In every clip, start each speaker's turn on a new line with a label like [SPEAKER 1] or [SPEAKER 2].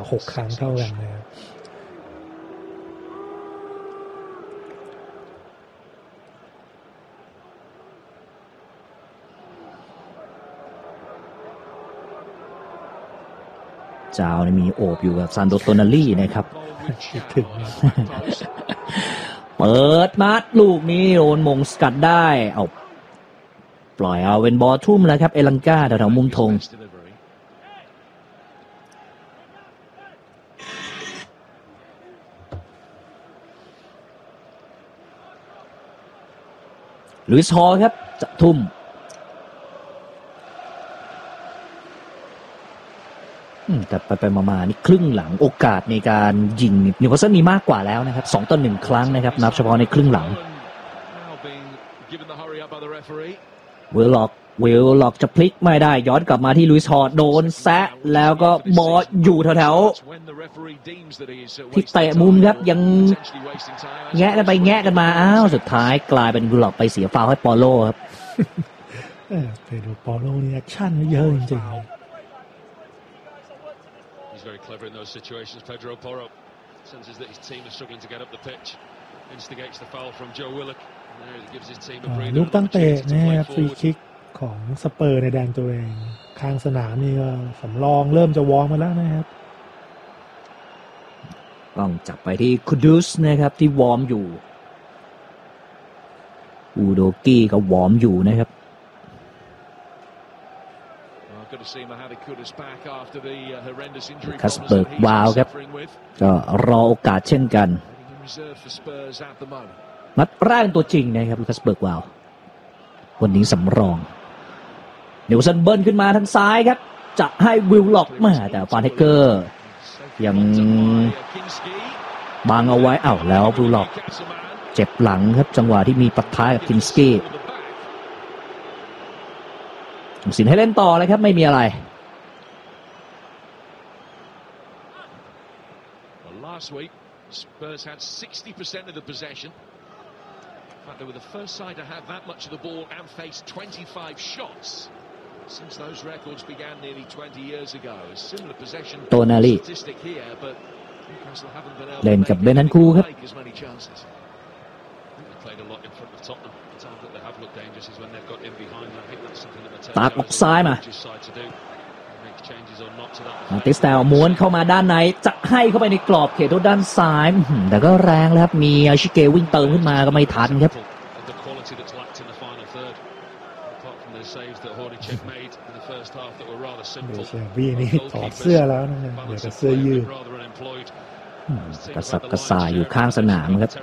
[SPEAKER 1] ละ6 ครั้งเท่ากันนะครับ
[SPEAKER 2] เจ้ามีโอบอยู่กับซานโดโตนาลี่นะครับ
[SPEAKER 1] ถึง
[SPEAKER 2] เปิดมาลูกนี้โดนมงสกัดได้เอาปล่อยเอาเป็นบอลทุ่มแล้วครับเอลังกาแถวๆมุมธงลุยส์ฮอลครับจะทุ่มแต่ไปมานี่ครึ่งหลังโอกาสในการยิงนิวคาสเซิลมีมากกว่าแล้วนะครับ2-1 ครั้งนะครับนับเฉพาะในครึ่งหลังเวลล็อกจะพลิกไม่ได้ย้อนกลับมาที่ลุยส์ฮอลโดนแซะแล้วก็บอลอยู่แถวๆที่เตะมุมครับยังแงะกันไปแงะกันมาอ้าวสุดท้ายกลายเป็นเวลล็อกไปเสียฟาวล์ให้ปอโลครับ
[SPEAKER 1] เปโดรปอโลนี่แอคชั่นเยอะจริงๆ
[SPEAKER 3] Very clever in those situations. Pedro Porro senses that his team is struggling to get up the pitch. Instigates the foul from Joe Willock. And there he gives his team a breather.
[SPEAKER 1] ลูกตั้งเตะนะครับฟรีคิกของสเปอร์ในแดนตัวเองข้างสนามนี่ก็สำรองเริ่มจะวอร์มมาแล้วนะครับ
[SPEAKER 2] ต้องจับไปที่คูดูสนะครับที่วอร์มอยู่อูโดกี้ก็วอร์มอยู่นะครับคัสเบิร์กวาวครับก็รอโอกาสเช่นกันนัดแรกตัวจริงนะครับคัสเบิร์กวาววันนี้สำรองนิวซันเบิร์นขึ้นมาทางซ้ายครับจะให้วิลล็อกมาแต่ฟานเทเกอร์ยังบังเอาไว้แล้ววิลล็อกเจ็บหลังครับจังหวะที่มีปะทะกับคินสกี้สินให้เล่นต่อเลยครับไม่มีอะไร
[SPEAKER 3] Last week, Spurs had 60% of the possession. In fact, they were the first side to have that much of the ball and face 25 shots since those records began nearly 20 years ago. A similar possession statistic here, but Newcastle haven't been able to make as many chances. They played a lot in front of Tottenham. The time that they have looked dangerous is when they've got in behind. I think that's something that Mateo side to do.
[SPEAKER 2] มาติสแตลม้วนเข้ามาด้านในจะให้เข้าไปในกรอบเขตโทษด้านซ้ายแต่ก็แรงแล้วครับมีอาชิเกะวิ่งเติมขึ้นมาก็ไม่ทันครับ
[SPEAKER 1] เซวีนี่ถอดเสื้อแล้วนะเดี๋ยวจะเสื้อยืด
[SPEAKER 2] กระสับกระส่ายอยู่ข้างสนามครับ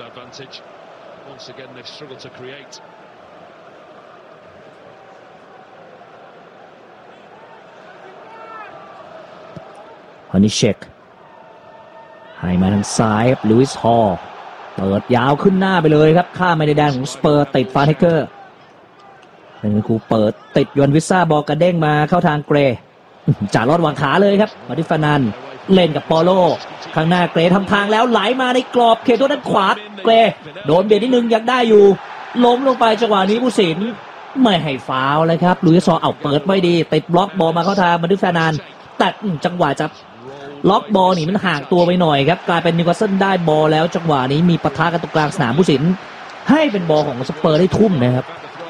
[SPEAKER 2] ฮอนิเชกให้มาทางซ้ายครับลุยส์ฮอลเปิดยาวขึ้นหน้าไปเลยครับข้ามไปในแดนของสเปอร์ติดฟาเทเกอร์เป็นกูเปิดติดยอนวิซ่าบอลกระเด้งมาเข้าทางเกรจ่าลอดวางขาเลยครับมาที่ฟานันเล่นกับปอโลข้างหน้าเกรทำทางแล้วไหลมาในกรอบเขตโทษด้านขวาเกรโดนเบียดนิดนึงยังได้อยู่ล้มลงไปจังหวะนี้ผู้สินไม่ให้ฟาวล์เลยครับลุยส์ฮอลเปิดไม่ดีติดบล็อกบอลมาเข้าทางมาที่ฟานันแต่จังหวะจะล็อกบอลนี่มันห่างตัวไปหน่อยครับกลายเป็นนิวคาสเซิลได้บอลแล้วจังหวะนี้มีปะทะกันตรงกลางสนามผู้สินให้เป็นบอลของสเปอร์ได้ทุ่มนะครับ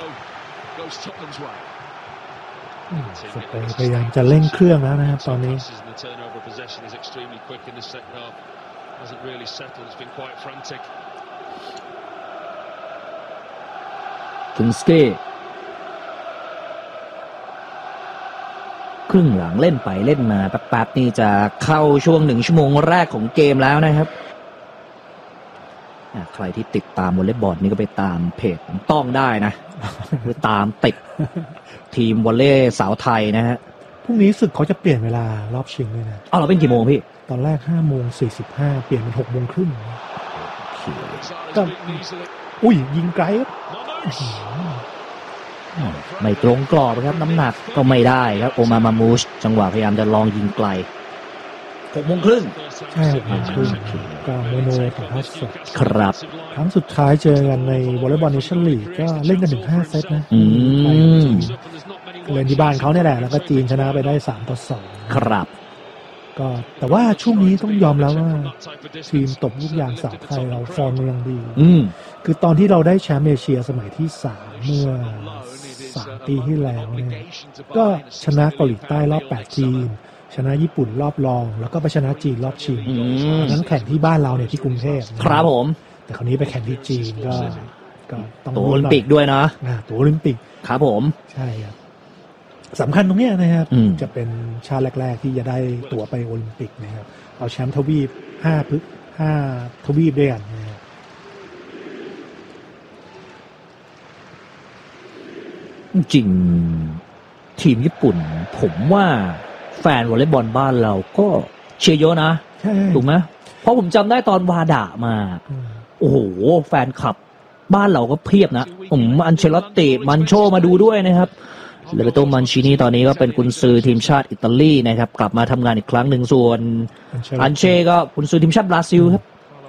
[SPEAKER 1] สเปอร์พยายามจะเร่งเครื่องแล้วนะครับตอนนี้
[SPEAKER 2] คินสกี้ครึ่งหลังเล่นไปเล่นมาแป๊บๆนี่จะเข้าช่วง1 ชั่วโมงแรกของเกมแล้วนะครับใครที่ติดตามวอลเลย์บอลนี่ก็ไปตามเพจต้องได้นะไปตามติดทีมวอลเลย์สาวไทยนะฮะ
[SPEAKER 1] พรุ่งนี้ศึกเขาจะเปลี่ยนเวลารอบชิงด้วยนะ
[SPEAKER 2] เราเป็นกี่โมงพี่
[SPEAKER 1] ตอนแรก 5:45 เปลี่ยนเป็น 6:30 นก็ยิงไกล
[SPEAKER 2] ไม่ตรงกรอบครับน้ำหนักก็ไม่ได้ครับโอมามูชจังหวะพยายามจะลองยิงไกล
[SPEAKER 1] 6:30 ใช่6:30ก็โมโนของทัศน์
[SPEAKER 2] ครับ
[SPEAKER 1] ครั้งสุดท้ายเจอกันในวอลเลย์บอลเนชั่นลีกก็เล่นกันถึง5 เซตนะเล่นที่บ้านเขาเนี่ยแหละแล้วก็จีนชนะไปได้3-2
[SPEAKER 2] ครับ
[SPEAKER 1] ก็แต่ว่าช่วงนี้ต้องยอมแล้วว่าทีมตบลูกยางสาวไทยเราฟอร์มยังดีคือตอนที่เราได้แชมป์เอเชียสมัยที่3เมื่อ3 ปีที่แล้วเนี่ยก็ชนะเกาหลีใต้รอบ8ทีมชนะญี่ปุ่นรอบรองแล้วก็ไปชนะจีนรอบชิงนั้นแข่งที่บ้านเราเนี่ยที่กรุงเทพ
[SPEAKER 2] ครับผม
[SPEAKER 1] แต่คราวนี้ไปแข่งที่จีนก็ต้อง
[SPEAKER 2] ตัวโอลิมปิกด้วยนะ
[SPEAKER 1] ตัวโอลิมปิก
[SPEAKER 2] ครับผม
[SPEAKER 1] ใช่ครับสำคัญตรงนี้นะครับจะเป็นชาติแรกๆที่จะได้ตั๋วไปโอลิมปิกนะครับเอาแชมป์ทวีป5 ทวีปด้วยกันนะครับ
[SPEAKER 2] จริงทีมญี่ปุ่นผมว่าแฟนวอลเลย์บอลบ้านเราก็เชียร์เยอะนะถูกไหมเพราะผมจำได้ตอนวาดะมาโอ้โหแฟนคลับบ้านเราก็เพียบนะอันเชลอตติมันโชมาดูด้วยนะครับเลเบโตมันชินีตอนนี้ก็เป็นกุนซือทีมชาติอิตาลีนะครับกลับมาทำงานอีกครั้งหนึ่งส่วนอันเชก็กุนซือทีมชาติบราซิลครับ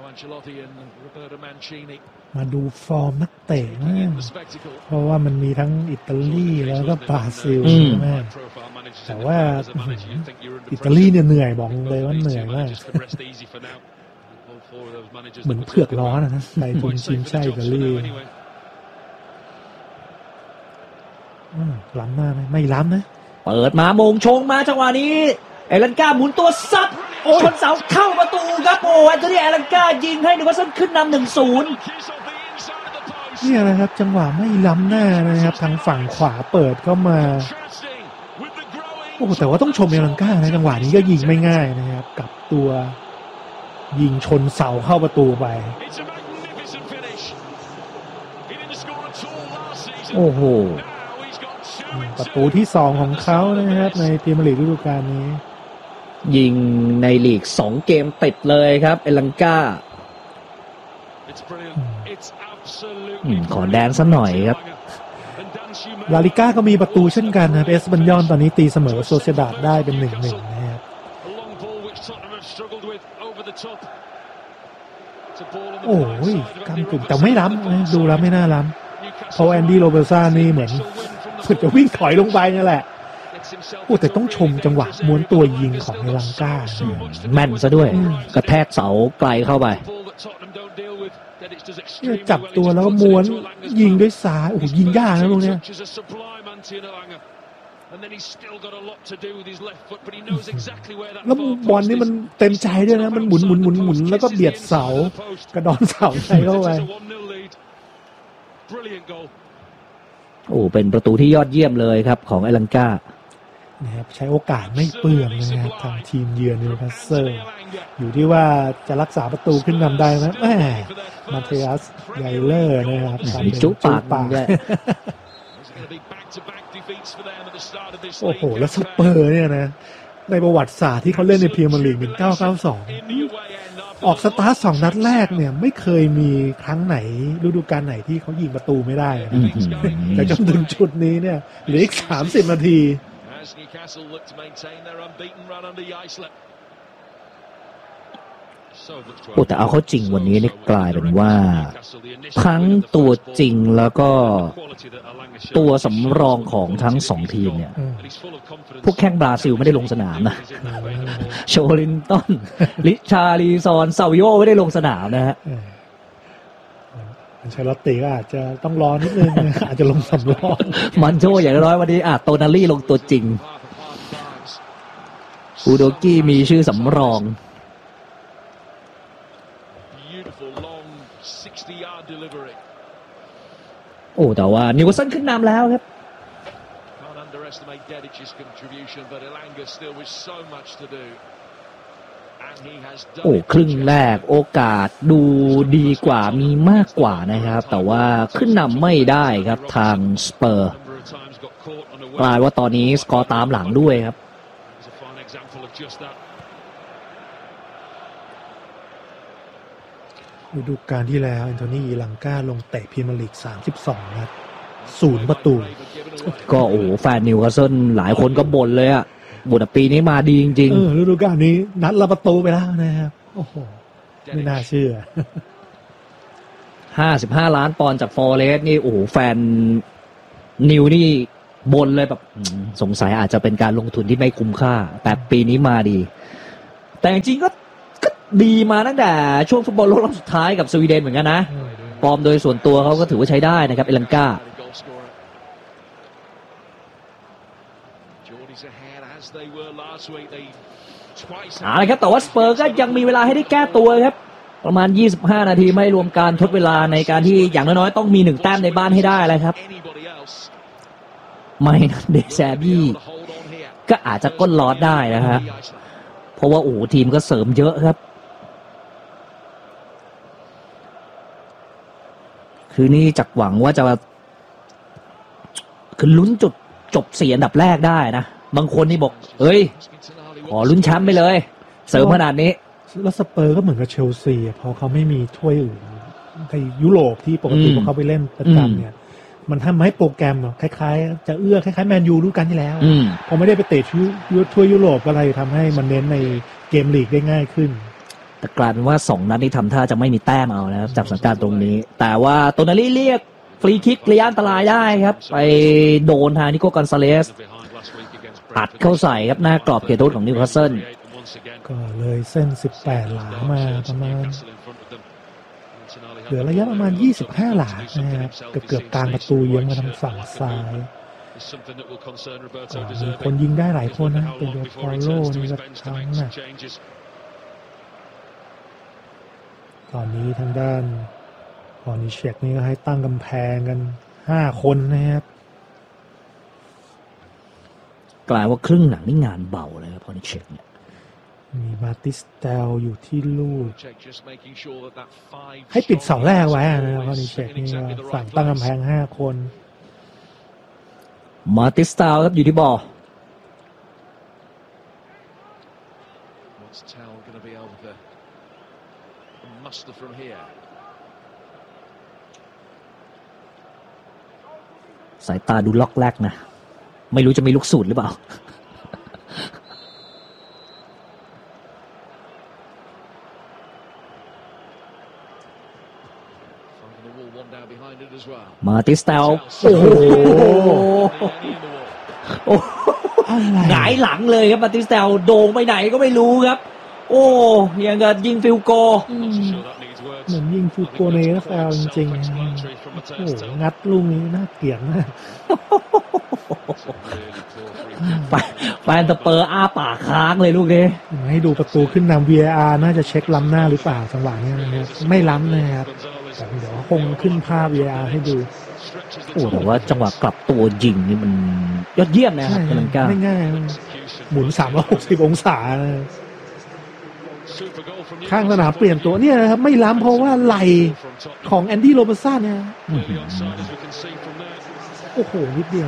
[SPEAKER 1] มาดูฟอร์มนักเตะมากเพราะว่ามันมีทั้งอิตาลีแล้วก็บราซิลแม่แต่ว่าอิตาลีเนี่ยเหนื่อยบอกเลยว่าเหนื่อยมากเหมือนเผือกร้อนนะในทีมชาติอิตาลีล้ำมาไหมไม่ล้ำนะ
[SPEAKER 2] เปิดมาโมงชงมาจังหวะนี้เอลันก้าหมุนตัวซับชนเสาเข้าประตูครับโอ้ยตัวนี้เอลันก้ายิงให้นิวคาสเซิลขึ้นนำ 1-0
[SPEAKER 1] เนี่ยนะครับจังหวะไม่ล้ำหน้านะครับทางฝั่งขวาเปิดเข้ามาโอ้แต่ว่าต้องชมเอลันก้านะจังหวะนี้ก็ยิงไม่ง่ายนะครับกับตัวยิงชนเสาเข้าประตูไป
[SPEAKER 2] โอ้โห
[SPEAKER 1] ประตูที่2ของเขานะครับในพรีเมียร์ลีกฤดูกาลนี้
[SPEAKER 2] ยิงในลีก2เกมติดเลยครับเอลันก้าขอแดนสักหน่อยครับ
[SPEAKER 1] ลาลิก้าก็มีประตูเช่นกันนะเอสบันยอนตอนนี้ตีเสมอโซเซดาดได้เป็น 1-1 นะครับโอ้ยกำกึ่งแต่ไม่ล้ำดูแล้วไม่น่าล้ำเพราะแอนดี้โรเบร์ซ่านี่เหมือนจะวิ่งถอยลงไปนั่นแหละโอ้แต่ต้องชมจังหวะม้วนตัวยิงของเอลันก้า
[SPEAKER 2] แม่นซะด้วยกระแทกเสาไกลเข้าไป
[SPEAKER 1] จับตัวแล้วก็ม้วนยิงด้วยซ้ายโอ้ยิงยากนะตรงนี้แล้วบอลนี่มันเต็มใจด้วยนะมันหมุนแล้วก็เบียดเสากระดอนเสาใส่เข้าไป
[SPEAKER 2] โอ้เป็นประตูที่ยอดเยี่ยมเลยครับของเอลันก้า
[SPEAKER 1] นะครับใช้โอกาสไม่เปลืองนะครับทางทีมเยือนนิวคาสเซิลอยู่ที่ว่าจะรักษาประตูขึ้นนำได้ไหมแหมมาเทียสไยเลอร์นะครับ
[SPEAKER 2] จุ๊ปาก
[SPEAKER 1] โอ้โหแล้วสเปอร์เนี่ยนะในประวัติศาสตร์ที่เขาเล่นในพรีเมียร์ลีก1992ออกสตาร์ท2นัดแรกเนี่ยไม่เคยมีครั้งไหนฤดูกาลไหนที่เขายิงประตูไม่ได้แต่จนถึงจุดนี้เนี่ยเหลืออีก30 นาที
[SPEAKER 2] โอ้แต่เอาเข้าจริงวันนี้นี่กลายเป็นว่าทั้งตัวจริงแล้วก็ตัวสำรองของทั้ง2ทีมเนี่ยพวกแข้งบราซิลไม่ได้ลงสนามนะโชลินตันลิชาลีซอนซาวิโอไม่ได้ลงสนามนะฮะ
[SPEAKER 1] อันเชลอตติก็อาจจะต้องรอนิดนึงอาจจะลงสำรอง
[SPEAKER 2] มันโชอย่างน้อยวันนี้โตนาลี่ลงตัวจริงอูโดกี้มีชื่อสำรองโอ้แต่ว่านิวคาสเซิลขึ้นนำแล้วครับโอ้ครึ่งแรกโอกาสดูดีกว่ามีมากกว่านะครับแต่ว่าขึ้นนำไม่ได้ครับทางสเปอร์กลายว่าตอนนี้สกอร์ตามหลังด้วยครับ
[SPEAKER 1] ฤดูกาลที่แล้วแอนโทนีอีลังกาลงเตะพรีเมียร์ลีก32 นัด0 ประตู
[SPEAKER 2] ก็โอ้แฟนนิวคาสเซิลหลายคนก็บ่นเลยอ่ะบ่นปีนี้มาดีจริง
[SPEAKER 1] ๆฤดูกาลนี้นัดละประตูไปแล้วนะครับโอ้โหไม่น่าเชื่อ
[SPEAKER 2] 55 ล้านปอนด์จากฟอเรสต์นี่โอ้โหแฟนนิวนี่บ่นเลยแบบสงสัยอาจจะเป็นการลงทุนที่ไม่คุ้มค่าแต่ปีนี้มาดีแต่จริงๆก็ดีมาตั้งแต่ช่วงฟุตบอลโลกรอบสุดท้ายกับสวีเดนเหมือนกันนะฟอร์มโดยส่วนตัวเขาก็ถือว่าใช้ได้นะครับเอลังกาเอาละครับแต่ว่าสเปอร์ก็ยังมีเวลาให้ได้แก้ตัวครับประมาณ25นาทีไม่รวมการทดเวลาในการที่อย่างน้อยๆต้องมี1แต้มในบ้านให้ได้เลยครับไม่นะเดแซบี้ก็อาจจะก้นลอดได้นะฮะเพราะว่าโอ้ทีมก็เสริมเยอะครับคือนี่จักหวังว่าจะคือลุ้นจุดจบ4อันดับแรกได้นะบางคนนี่บอกเอ้ยขอลุ้นแชมป์ไปเลยเสริมขนาดนี้
[SPEAKER 1] แล้วสเปอร์ก็เหมือนกับเชลซีพอเขาไม่มีถ้วยอื่นในยุโรปที่ปกติพวกเขาไปเล่นประจำเนี่ยมันทำให้โปรแกรมคล้ายๆจะคล้ายๆแมนยูรู้กันที่แล้วพอไม่ได้ไปเตะถ้วยยุโรปอะไรทำให้มันเน้นในเกมลีกได้ง่ายขึ้น
[SPEAKER 2] แต่กลายเป็นว่า2นัดนี้ทำท่าจะไม่มีแต้มเอานะครับจากสถานการณ์ตรงนี้แต่ว่าโตนาลีเรียกฟรีคิกระยะอันตรายได้ครับไปโดนทางนิโก้กอนซาเลสอัดเข้าใส่ครับหน้ากรอบเขตโทษของนิวคาสเซิล
[SPEAKER 1] ก็เลยเส้น18หลามาประมาณเหลือระยะประมาณ25หลานะครับเกือบกลางประตูยังมาทางฝั่งซ้ายคนยิงได้หลายคนนะเป็นโดฟอลโล่นี่ก็ทั้งนะตอนนี้ทางด้านพอนิเชกนี่ก็ให้ตั้งกำแพงกัน5คนนะครับ
[SPEAKER 2] กลายว่าครึ่งหลังนี่งานเบาเลยครับพอนิเชกเนี่ย
[SPEAKER 1] มีมาติสเตลอยู่ที่ลูกให้ปิดเสาแรกไว้นะครับพอนิเชกนี่สั่งตั้งกำแพง5คน
[SPEAKER 2] มาติสเตลครับอยู่ที่บอลสายตาดูล็อกแรกนะไม่รู้จะมีลูกสูตรหรือเปล่ามาติสเตลโอ้โหหงายหลังเลยครับมาติสเตลโด่งไปไหนก็ไม่รู้ครับโอ้ยังกับยิงฟิลโก
[SPEAKER 1] เหมือนยิงฟิลโกในNFLจริงๆโอ้งัดลูกนี้น่าเกลียดมาก
[SPEAKER 2] แฟนสเปอร์อ้าปากค้างเลยลูกนี้
[SPEAKER 1] ให้ดูประตูขึ้นนำ VAR น่าจะเช็คล้ำหน้าหรือเปล่าจังหวะนี้นะครับไม่ล้ำนะครับแต่เดี๋ยวคงขึ้นภาพ VAR ให้ดู
[SPEAKER 2] โอ้แต่ว่าจังหวะกลับตัวยิงนี่มันยอดเยี่ยมนะครับกำลังก้าว
[SPEAKER 1] ง่ายๆหมุน360องศาข้างสนามเปลี่ยนตัวเนี่ยนะครับไม่ล้ำเพราะว่าไหลของแอนดี้โรเบอร์สันเนี่ยโอ้โหนิดเดียว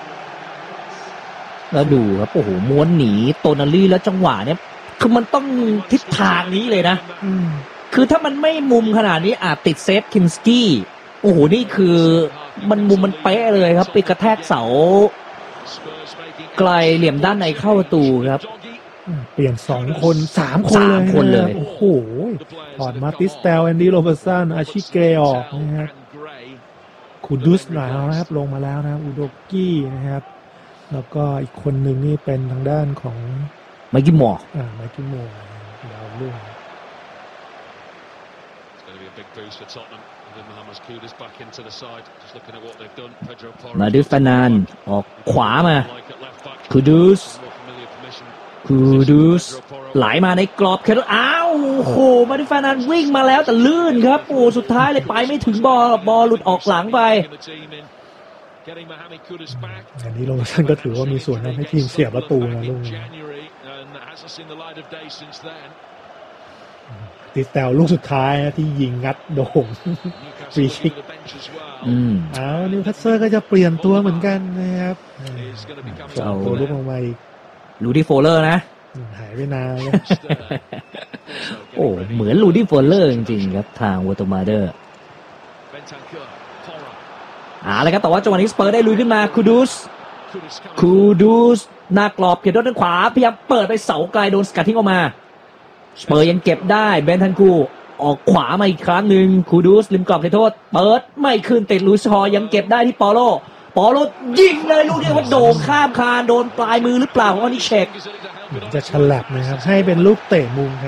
[SPEAKER 2] แล้วดูครับโอ้โหม้วนหนีโตนาลีแล้วจังหวะเนี้ยคือมันต้องทิศทางนี้เลยนะคือถ้ามันไม่มุมขนาดนี้อาจติดเซฟคิมสกี้โอ้โหนี่คือมันมุมมันเป๊ะเลยครับไปกระแทกเสาไกลเหลี่ยมด้านในเข้าประตูครับ
[SPEAKER 1] เปลี่ยน2คน3คนเลยโอ้โหถอดมาติสเตลแอนดี้โรเบอร์สันอาชิเกรออกนะครับคูดุสนะครับลงมาแล้วนะอุโดกี้นะครับแล้วก็อีกคนหนึ่งนี่เป็นทางด้านของ
[SPEAKER 2] ไมค์กิมอร์
[SPEAKER 1] ไมค์กิมอร์ดาวรุ่ง
[SPEAKER 2] มาดิฟานานออกขวามาคูดูสไหลมาในกรอบแค่อ้าวโอ้โหมาดิฟานานวิ่งมาแล้วแต่ลื่นครับโอ้สุดท้ายเลยไปไม่ถึงบอลหลุดออกหลังไป
[SPEAKER 1] อันนี้โรเบอร์สันก็ถือว่ามีส่วนทำให้ทีมเสียประตูนะลูกติดแตวลูกสุดท้ายที่ยิงงัดโด่งฟรีคิกนิวคาสเซิลก็จะเปลี่ยนตัวเหมือนกันนะครับ
[SPEAKER 2] เอา
[SPEAKER 1] ตัวลูกออกมาอีก
[SPEAKER 2] ลูดี้โฟเลอร์นะ
[SPEAKER 1] หายไปนาน
[SPEAKER 2] โอ้เหมือนลูดี้โฟเลอร์จริงๆครับทางวอตมาเดอร์เลยครับแต่ว่าจังหวะนี้สเปอร์ได้ลุยขึ้นมาคูดูสหน้ากรอบเขตโทษด้านขวาพยายามเปิดไปเสาไกลโดนสกัดทิ้งออกมาสเปอร์ยังเก็บได้เบนทันคูออกขวามาอีกครั้งหนึ่งคูดูสริมกรอบเขตโทษเปิดไม่ขึ้นติดลุยส์ฮอยังเก็บได้ที่ปอโลปอโลยิงเลยลูกนี้ว่าโด่งข้ามคานโดนปลายมือหรือเปล่าของอนิเชก
[SPEAKER 1] จะฉลับนะครับให้เป็นลูกเตะมุมครับ